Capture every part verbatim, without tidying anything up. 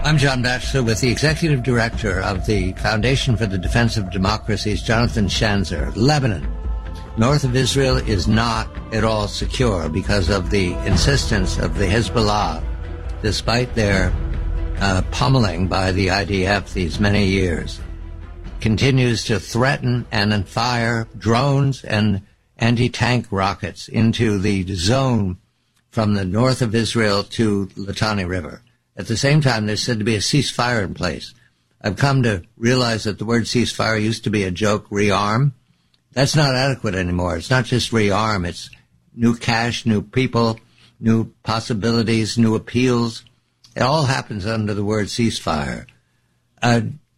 I'm John Batchelor with the Executive Director of the Foundation for the Defense of Democracies, Jonathan Schanzer. Lebanon, north of Israel, is not at all secure because of the insistence of the Hezbollah, despite their uh, pummeling by the I D F these many years, continues to threaten and fire drones and anti-tank rockets into the zone from the north of Israel to Litani River. At the same time, there's said to be a ceasefire in place. I've come to realize that the word ceasefire used to be a joke, rearm. That's not adequate anymore. It's not just rearm. It's new cash, new people, new possibilities, new appeals. It all happens under the word ceasefire. Uh,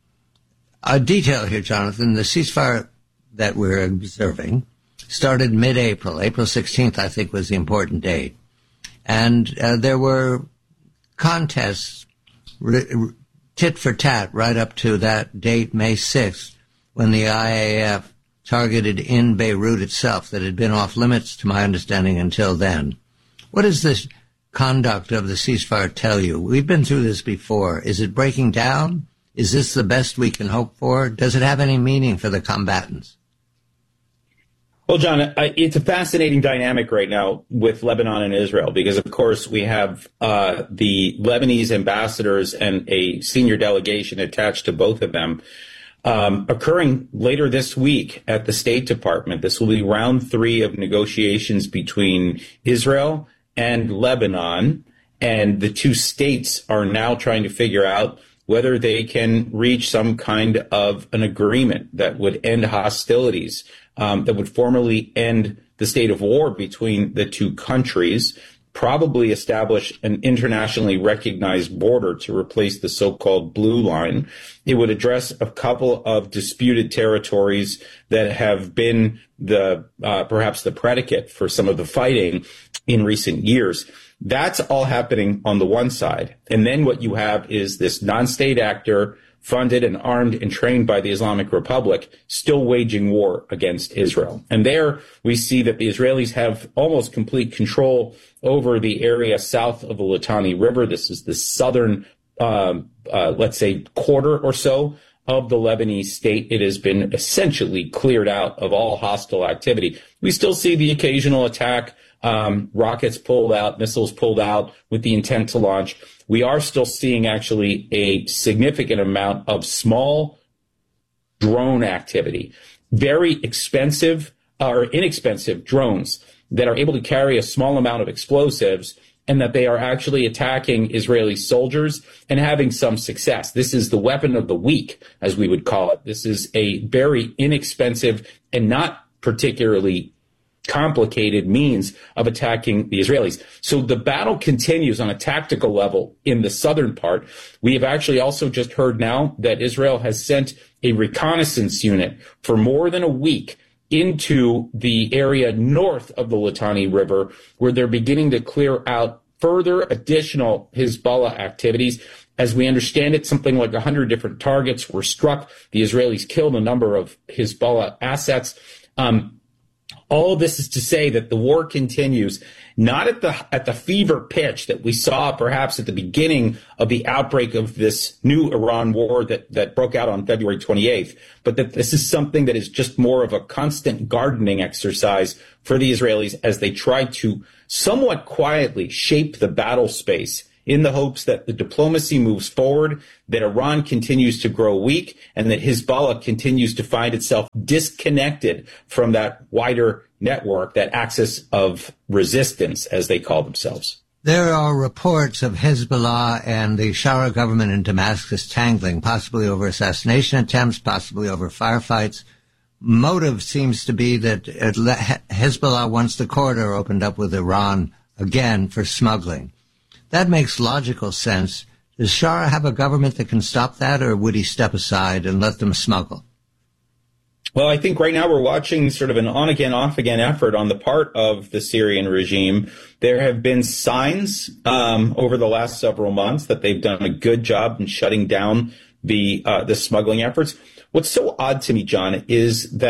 a detail here, Jonathan, the ceasefire that we're observing started mid-April. April sixteenth, I think, was the important date. And uh, there were contests, tit for tat, right up to that date, May sixth, when the I A F targeted in Beirut itself that had been off limits, to my understanding, until then. What does this conduct of the ceasefire tell you? We've been through this before. Is it breaking down? Is this the best we can hope for? Does it have any meaning for the combatants? Well, John, I, it's a fascinating dynamic right now with Lebanon and Israel because, of course, we have uh, the Lebanese ambassadors and a senior delegation attached to both of them um, occurring later this week at the State Department. This will be round three of negotiations between Israel and Lebanon, and the two states are now trying to figure out whether they can reach some kind of an agreement that would end hostilities, um, that would formally end the state of war between the two countries, probably establish an internationally recognized border to replace the so-called blue line. It would address a couple of disputed territories that have been the uh, perhaps the predicate for some of the fighting in recent years. That's all happening on the one side. And then what you have is this non-state actor funded and armed and trained by the Islamic Republic still waging war against Israel. And there we see that the Israelis have almost complete control over the area south of the Litani River. This is the southern, um, uh, let's say, quarter or so of the Lebanese state. It has been essentially cleared out of all hostile activity. We still see the occasional attack, um, rockets pulled out, missiles pulled out with the intent to launch. We are still seeing actually a significant amount of small drone activity, very expensive or inexpensive drones that are able to carry a small amount of explosives, and that they are actually attacking Israeli soldiers and having some success. This is the weapon of the week, as we would call it. This is a very inexpensive and not particularly complicated means of attacking the Israelis. So the battle continues on a tactical level in the southern part. We have actually also just heard now that Israel has sent a reconnaissance unit for more than a week into the area north of the Litani River, where they're beginning to clear out further additional Hezbollah activities. As we understand it, something like one hundred different targets were struck. The Israelis killed a number of Hezbollah assets. Um, all of this is to say that the war continues, not at the at the fever pitch that we saw perhaps at the beginning of the outbreak of this new Iran war that, that broke out on February twenty-eighth, but that this is something that is just more of a constant gardening exercise for the Israelis as they try to somewhat quietly shape the battle space in the hopes that the diplomacy moves forward, that Iran continues to grow weak, and that Hezbollah continues to find itself disconnected from that wider network, that axis of resistance, as they call themselves. There are reports of Hezbollah and the Shara government in Damascus tangling, possibly over assassination attempts, possibly over firefights. Motive seems to be that Hezbollah wants the corridor opened up with Iran again for smuggling. That makes logical sense. Does Shara have a government that can stop that, or would he step aside and let them smuggle? Well, I think right now we're watching sort of an on-again, off-again effort on the part of the Syrian regime. There have been signs um, over the last several months that they've done a good job in shutting down the uh, the smuggling efforts. What's so odd to me, John, is that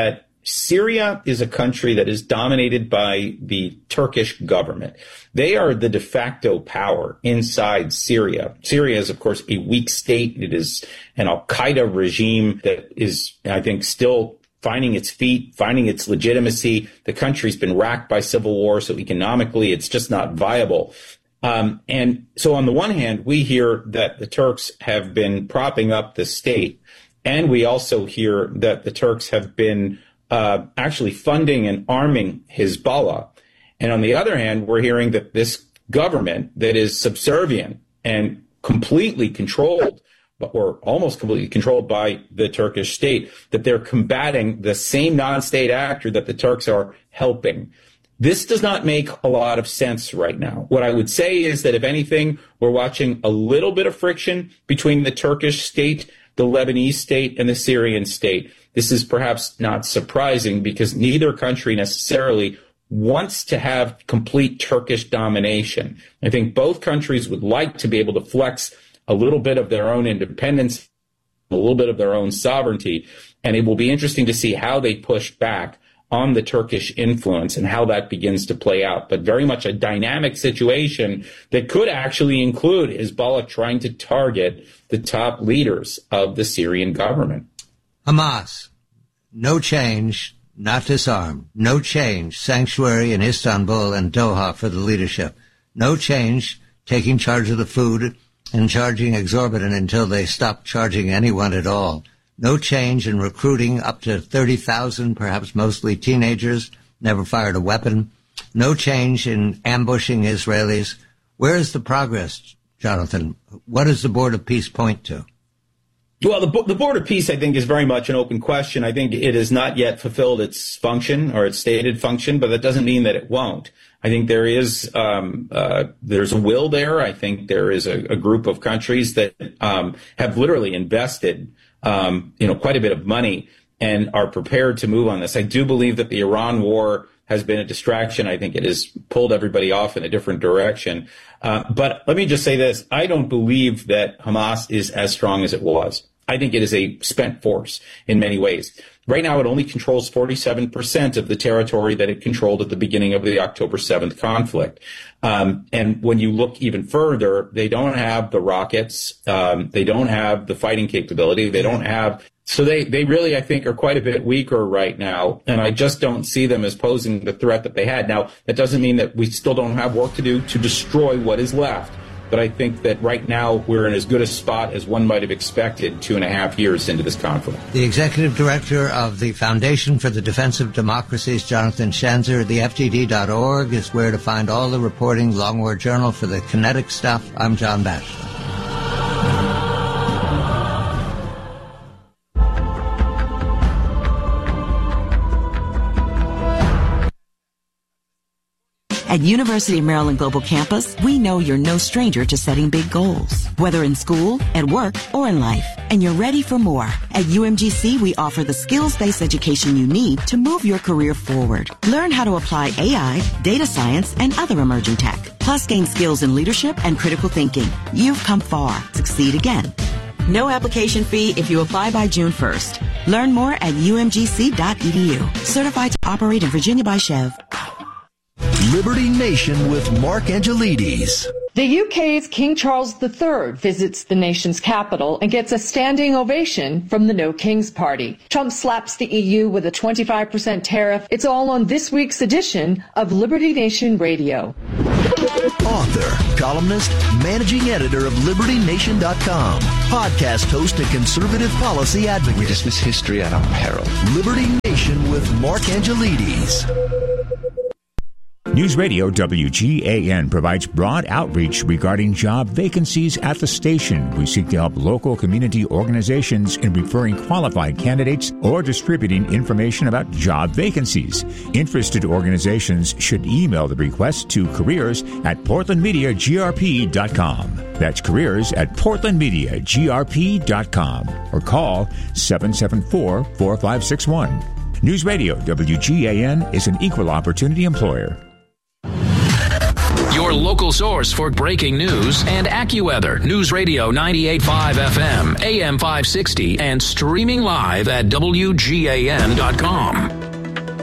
Syria is a country that is dominated by the Turkish government. They are the de facto power inside Syria. Syria is, of course, a weak state. It is an al-Qaeda regime that is, I think, still finding its feet, finding its legitimacy. The country's been racked by civil war, so economically it's just not viable. Um, and so on the one hand, we hear that the Turks have been propping up the state, and we also hear that the Turks have been uh, actually funding and arming Hezbollah. And on the other hand, we're hearing that this government that is subservient and completely controlled, or almost completely controlled by the Turkish state, that they're combating the same non-state actor that the Turks are helping. This does not make a lot of sense right now. What I would say is that, if anything, we're watching a little bit of friction between the Turkish state, the Lebanese state, and the Syrian state. This is perhaps not surprising, because neither country necessarily wants to have complete Turkish domination. I think both countries would like to be able to flex a little bit of their own independence, a little bit of their own sovereignty, and it will be interesting to see how they push back on the Turkish influence and how that begins to play out. But very much a dynamic situation that could actually include Hezbollah trying to target the top leaders of the Syrian government. Hamas, no change, not disarm. No change, sanctuary in Istanbul and Doha for the leadership. No change, taking charge of the food and charging exorbitant until they stop charging anyone at all. No change in recruiting up to thirty thousand, perhaps mostly teenagers, never fired a weapon. No change in ambushing Israelis. Where is the progress, Jonathan? What does the Board of Peace point to? Well, the, the Board of Peace, I think, is very much an open question. I think it has not yet fulfilled its function or its stated function, but that doesn't mean that it won't. I think there is um, uh, there's a will there. I think there is a, a group of countries that um, have literally invested Um, you know, quite a bit of money and are prepared to move on this. I do believe that the Iran war has been a distraction. I think it has pulled everybody off in a different direction. Uh, but let me just say this. I don't believe that Hamas is as strong as it was. I think it is a spent force in many ways. Right now, it only controls forty-seven percent of the territory that it controlled at the beginning of the October seventh conflict. Um, and when you look even further, they don't have the rockets. Um, they don't have the fighting capability. They don't have. So they, they really, I think, are quite a bit weaker right now. And I just don't see them as posing the threat that they had. Now, that doesn't mean that we still don't have work to do to destroy what is left. But I think that right now we're in as good a spot as one might have expected two and a half years into this conflict. The executive director of the Foundation for the Defense of Democracies, Jonathan Schanzer, the F D D dot org is where to find all the reporting, Long War Journal for the kinetic stuff. I'm John Batchelor. At University of Maryland Global Campus, we know you're no stranger to setting big goals, whether in school, at work, or in life, and you're ready for more. At U M G C, we offer the skills-based education you need to move your career forward. Learn how to apply A I, data science, and other emerging tech, plus gain skills in leadership and critical thinking. You've come far. Succeed again. No application fee if you apply by June first. Learn more at U M G C dot E D U. Certified to operate in Virginia by Chev. Liberty Nation with Mark Angelides. The U K's King Charles the Third visits the nation's capital and gets a standing ovation from the No Kings Party. Trump slaps the E U with a twenty-five percent tariff. It's all on this week's edition of Liberty Nation Radio. Author, columnist, managing editor of Liberty Nation dot com, podcast host and conservative policy advocate. We dismiss history at our peril. Liberty Nation with Mark Angelides. News Radio W G A N provides broad outreach regarding job vacancies at the station. We seek to help local community organizations in referring qualified candidates or distributing information about job vacancies. Interested organizations should email the request to careers at portland media g r p dot com. That's careers at portland media g r p dot com or call seven seven four, four five six one. News Radio W G A N is an equal opportunity employer. Your local source for breaking news and AccuWeather. News Radio ninety-eight point five F M, A M five sixty, and streaming live at W G A N dot com.